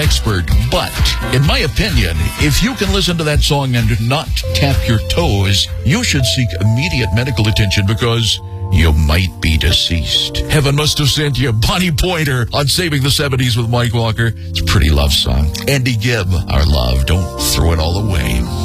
expert, but in my opinion, if you can listen to that song and not tap your toes, you should seek immediate medical attention because you might be deceased. Heaven must have sent you. Bonnie Pointer on Saving the 70s with Mike Walker. It's a pretty love song. Andy Gibb, our love. Don't throw it all away.